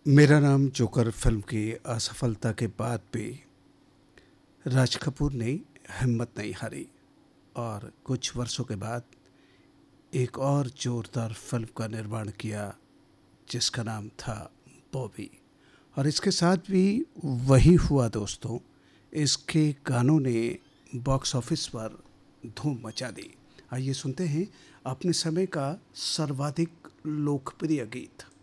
मेरा नाम joker film की असफलता के बाद भी राज कपूर ने हिम्मत नहीं हारी और कुछ वर्षों के बाद एक और जोरदार फिल्म का निर्माण किया जिसका नाम था बॉबी। और इसके साथ भी वही हुआ दोस्तों, इसके गानों ने बॉक्स ऑफिस पर धूम मचा दी। आइए सुनते हैं अपने समय का सर्वाधिक लोकप्रिय गीत।